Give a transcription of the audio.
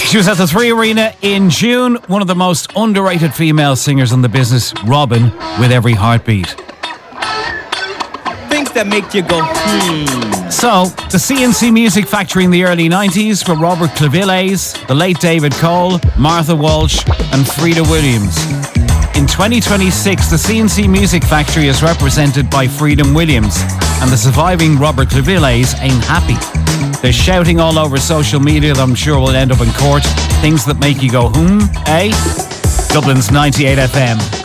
She was at the 3 Arena in June. One of the most underrated female singers in the business, Robyn, with Every Heartbeat. Things that make you go, So, the CNC Music Factory in the early 90s were Robert Clavillés, the late David Cole, Martha Walsh and Frida Williams. In 2026, the CNC Music Factory is represented by Freedom Williams, and the surviving Robert Clavillés ain't happy. They're shouting all over social media that I'm sure will end up in court. Things that make you go, eh? Dublin's 98 FM.